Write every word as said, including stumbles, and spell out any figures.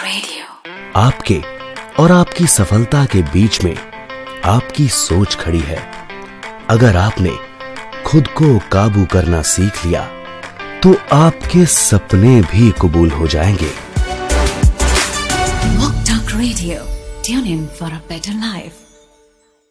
Radio आपके और आपकी सफलता के बीच में आपकी सोच खड़ी है। अगर आपने खुद को काबू करना सीख लिया तो आपके सपने भी कबूल हो जाएंगे। Walk Talk Radio. Tune in for a better life.